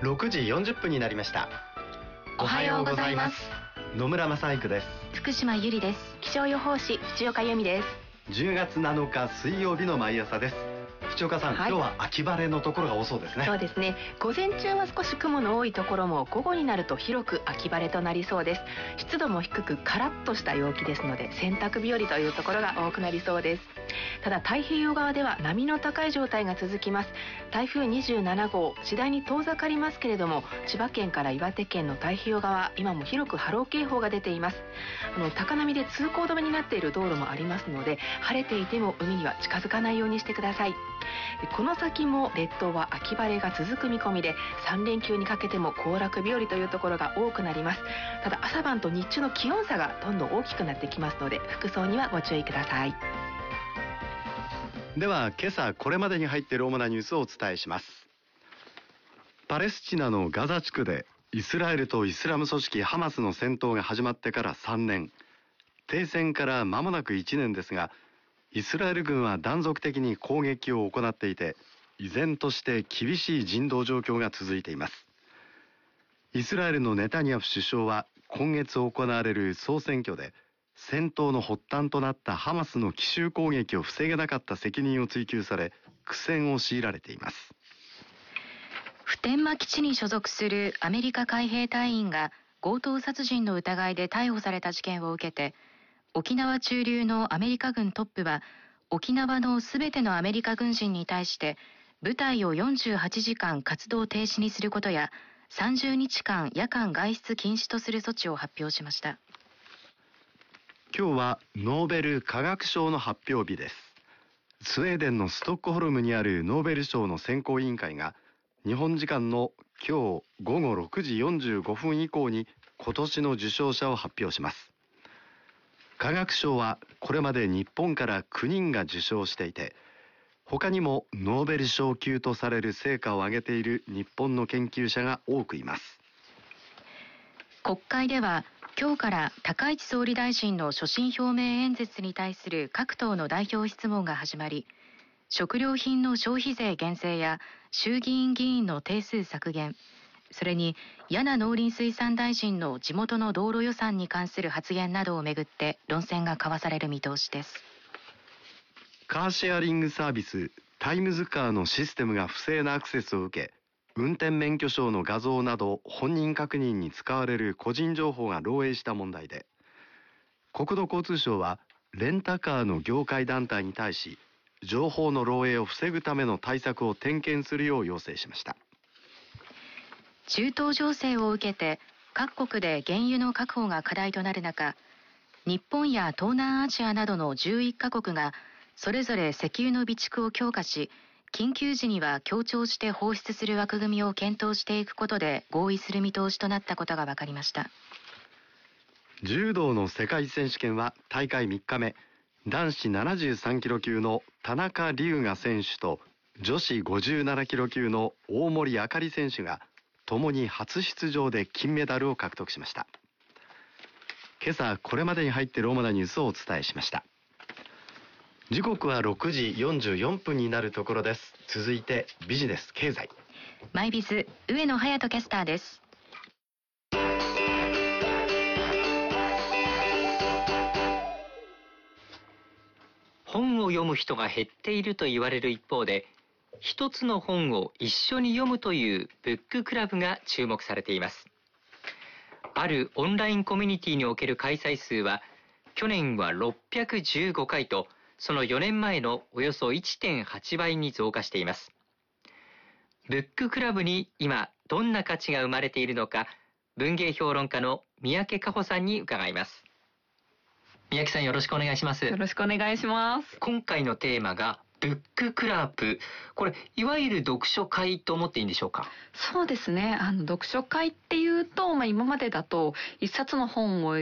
6時40分になりました。 おはようございます。 野村正育です。 福島ゆりです。気象予報士藤岡由美です。 10月7日水曜日の毎朝です。藤岡さん、今日は秋晴れのところが多そうですね。 そうですね。午前中は少し雲の多いところも、午後になると広く秋晴れとなりそうです。湿度も低くカラッとした陽気ですので、洗濯日和というところが多くなりそうです。ただ太平洋側では波の高い状態が続きます。台風27号、次第に遠ざかりますけれども、千葉県から岩手県の太平洋側、今も広く波浪警報が出ています。高波で通行止めになっている道路もありますので、晴れていても海には近づかないようにしてください。この先も列島は秋晴れが続く見込みで、3連休にかけても行楽日和というところが多くなります。ただ朝晩と日中の気温差がどんどん大きくなってきますので、服装にはご注意ください。 では今朝これまでに入っている主なニュースをお伝えします。パレスチナのガザ地区でイスラエルとイスラム組織ハマスの戦闘が始まってから3年、停戦から間もなく1年ですが、イスラエル軍は断続的に攻撃を行っていて、依然として厳しい人道状況が続いています。イスラエルのネタニヤフ首相は今月行われる総選挙で、戦闘の発端となったハマスの奇襲攻撃を防げなかった責任を追及され、苦戦を強いられています。 普天間基地に所属するアメリカ海兵隊員が強盗殺人の疑いで逮捕された事件を受けて、沖縄駐留のアメリカ軍トップは、沖縄のすべてのアメリカ軍人に対して部隊を48時間活動停止にすることや、30日間夜間外出禁止とする措置を発表しました。 今日はノーベル化学賞の発表日です。スウェーデンのストックホルムにあるノーベル賞の選考委員会が、日本時間の今日午後6時45分以降に今年の受賞者を発表します。化学賞はこれまで日本から9人が受賞していて、他にもノーベル賞級とされる成果を上げている日本の研究者が多くいます。 国会では今日から高市総理大臣の所信表明演説に対する各党の代表質問が始まり、食料品の消費税減税や衆議院議員の定数削減、それに簗農林水産大臣の地元の道路予算に関する発言などをめぐって論戦が交わされる見通しです。 カーシェアリングサービスタイムズカーのシステムが不正なアクセスを受け、運転免許証の画像など本人確認に使われる個人情報が漏洩した問題で、国土交通省はレンタカーの業界団体に対し、情報の漏洩を防ぐための対策を点検するよう要請しました。 中東情勢を受けて各国で原油の確保が課題となる中、日本や東南アジアなどの11カ国がそれぞれ石油の備蓄を強化し、緊急時には協調して放出する枠組みを検討していくことで合意する見通しとなったことが分かりました。 柔道の世界選手権は大会3日目、男子73キロ級の田中龍雅選手と女子57キロ級の大森あかり選手が共に初出場で金メダルを獲得しました。今朝これまでに入っている主なニュースをお伝えしました。時刻は6時44分になるところです。続いてビジネス経済マイビズ上野隼人キャスターです。 本を読む人が減っていると言われる一方で、一つの本を一緒に読むというブッククラブが注目されています。あるオンラインコミュニティにおける開催数は去年は615回と、その4年前のおよそ 1.8 倍に増加しています。ブッククラブに今どんな価値が生まれているのか、文芸評論家の三宅佳穂さんに伺います。三宅さん、よろしくお願いします。 よろしくお願いします。 今回のテーマがブッククラブ、これいわゆる読書会と思っていいんでしょうか？ そうですね。読書会っていうと、今までだと一冊の本を